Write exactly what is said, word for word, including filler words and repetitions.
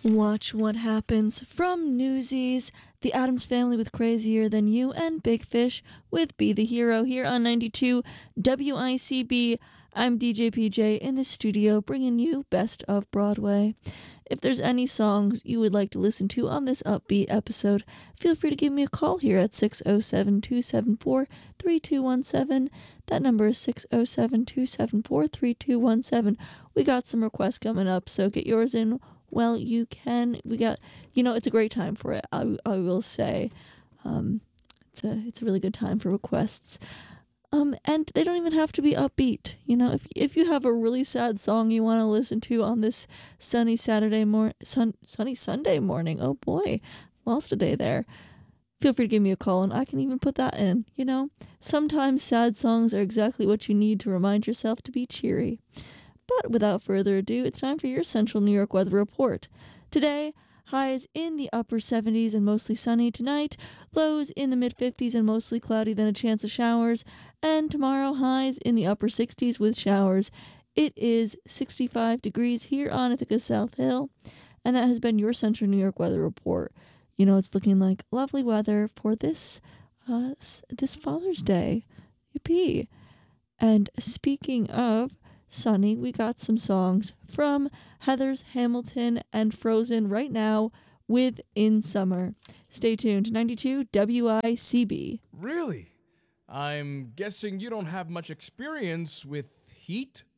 Watch What Happens from Newsies, The Addams Family with Crazier Than You, and Big Fish with Be the Hero here on ninety-two W I C B. I'm D J P J in the studio bringing you Best of Broadway. If there's any songs you would like to listen to on this upbeat episode, feel free to give me a call here at six oh seven, two seven four, three two one seven. That number is six oh seven, two seven four, three two one seven. We got some requests coming up, so get yours in. Well, you can. We got, you know, it's a great time for it. I, I will say, um, it's a it's a really good time for requests. Um, and they don't even have to be upbeat. You know, if if you have a really sad song you want to listen to on this sunny Saturday mor sun sunny Sunday morning, oh boy, lost a day there. Feel free to give me a call, and I can even put that in. You know, sometimes sad songs are exactly what you need to remind yourself to be cheery. But without further ado, it's time for your Central New York weather report. Today, highs in the upper seventies and mostly sunny. Tonight, lows in the mid fifties and mostly cloudy, then a chance of showers. And tomorrow, highs in the upper sixties with showers. It is sixty-five degrees here on Ithaca South Hill. And that has been your Central New York weather report. You know, it's looking like lovely weather for this, uh, this Father's Day. Yippee. And speaking of sunny, we got some songs from Heathers, Hamilton, and Frozen right now with In Summer. Stay tuned to ninety-two W I C B. Really? I'm guessing you don't have much experience with heat?